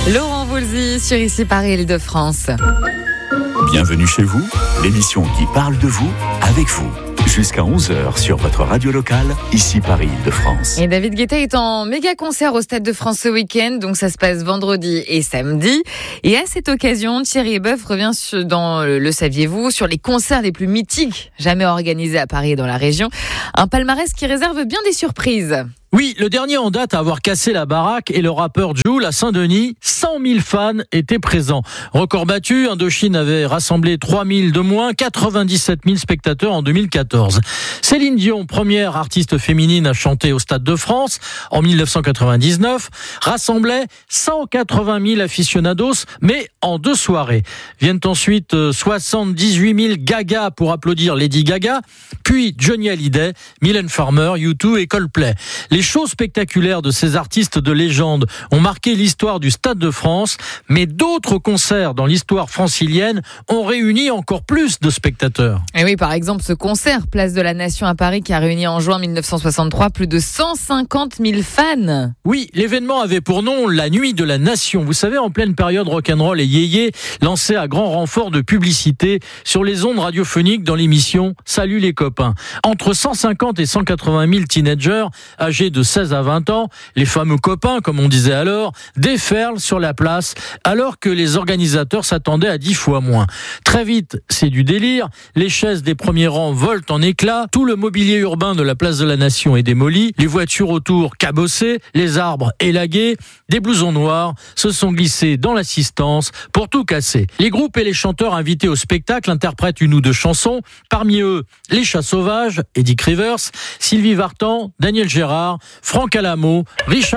Laurent Voulzy sur Ici Paris Île-de-France. Bienvenue chez vous, l'émission qui parle de vous, avec vous. Jusqu'à 11h sur votre radio locale, Ici Paris Île-de-France. Et David Guetta est en méga concert au Stade de France ce week-end, donc ça se passe vendredi et samedi. Et à cette occasion, Thierry Ebeuf revient dans le saviez-vous, sur les concerts les plus mythiques jamais organisés à Paris et dans la région. Un palmarès qui réserve bien des surprises. Oui, le dernier en date à avoir cassé la baraque est le rappeur Jul à Saint-Denis. 100 000 fans étaient présents. Record battu, Indochine avait rassemblé 3 000 de moins, 97 000 spectateurs en 2014. Céline Dion, première artiste féminine à chanter au Stade de France en 1999, rassemblait 180 000 aficionados, mais en 2 soirées. Viennent ensuite 78 000 gagas pour applaudir Lady Gaga, puis Johnny Hallyday, Mylène Farmer, U2 et Coldplay. Les shows spectaculaires de ces artistes de légende ont marqué l'histoire du Stade de France, mais d'autres concerts dans l'histoire francilienne ont réuni encore plus de spectateurs. Et oui, par exemple, ce concert Place de la Nation à Paris qui a réuni en juin 1963 plus de 150 000 fans. Oui, l'événement avait pour nom la Nuit de la Nation. Vous savez, en pleine période rock'n'roll et yéyé, lancé à grand renfort de publicité sur les ondes radiophoniques dans l'émission Salut les copains. Entre 150 et 180 000 teenagers âgés de 16 à 20 ans, les fameux copains, comme on disait alors, déferlent sur la place, alors que les organisateurs s'attendaient à 10 fois moins. Très vite, c'est du délire. Les chaises des premiers rangs volent en éclats. Tout le mobilier urbain de la place de la Nation est démoli. Les voitures autour cabossées, les arbres élagués. Des blousons noirs se sont glissés dans l'assistance pour tout casser. Les groupes et les chanteurs invités au spectacle interprètent 1 ou 2 chansons. Parmi eux, Les Chats Sauvages, Eddie Rivers, Sylvie Vartan, Daniel Gérard, Franck Alamo, Richard